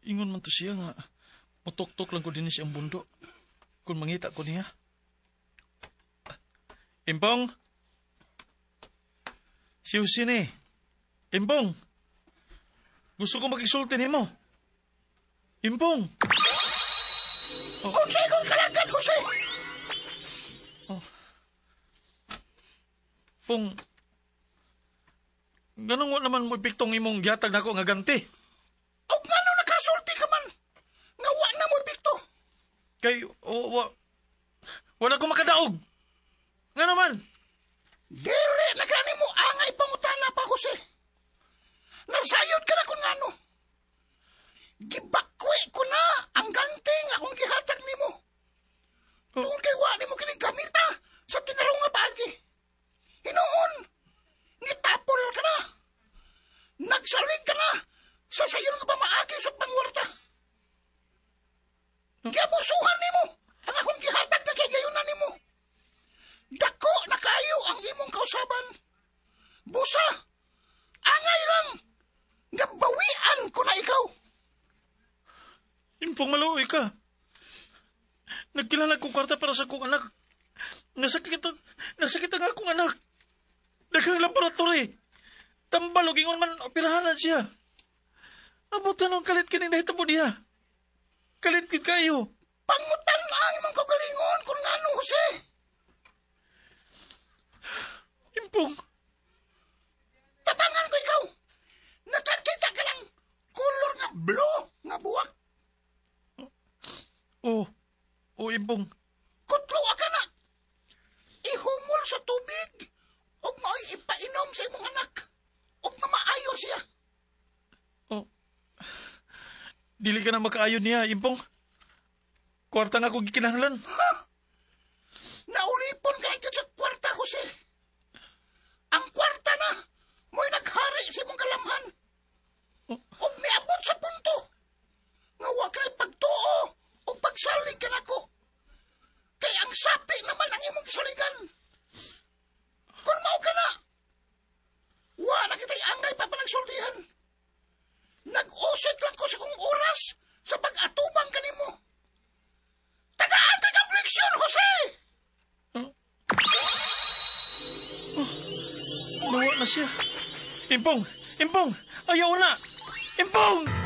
Ingon man to siya nga, mutok-tok lang ko din siyang bundo. Kung mangita ko niya. Impong? Si Husine. Impong? Gusto ko mag-isulti ni mo. Impong? Jose, kung kalagad, Jose! Pong, ganun mo naman mo piktong imong gihatag na ako nga ganti. O nga nakasulti ka man, nga wa na mo bikto. Kay, wala ko makadaog. Nga naman. Dili, nagani mo angay pangutana pa, Jose. Nasayod ka na kung ano. Gibakwe ko na ang ganti nga akong gihatag ni mo. Tungkol kay wa ni mo kinigamita sa tinarong nga bagi. Hinoon, nitapol ka na. Nagsalig ka na sa sayon nga pamaagi sa pangwarta. Giabusuhan ni mo ang akong gihatag na kagayunan ni mo. Dako na kayo ang imong kausaban. Busa, angay lang. Gabawian ko na ikaw. Impong maluoy ka. Nagkilala kong kwarta para sa kong anak. Nasakit ang akong anak. Daghang laboratory. Tambalog ingon man operahanan siya. Abot tanong kalit kining nahitabo niya. Kalit kid kayo. Pangutan na ang imong kagalingon kung ngano, Jose. Impong. Tabangan ko ikaw. Nakakita ka lang kulor nga blue nga buwak. Impong. Kutlo ka na. Ihumol sa tubig. O mao'y ipainom sa imong anak. O nga maayo siya. Dili ka na makaayon niya, Impong. Kwarta nga kong gikinahanglan. Ha? Naulipon ka ito sa kwarta, Jose. Ang kwarta na mo'y naghari sa imong kalamhan. O miabot sa punto. Nga wa ka na pagtuo o pagsalig ka na ko. Kaya ang sapi naman ang imong kisaligan. Kung mao ka na, wa na kita'y angay pa panagsultihan. Nag-usik lang ko sa kong oras sa pag-atubang ka nimo. Tagaan ka ng leksyon, Jose! Luwa na siya. Impong! Ayaw na! Impong!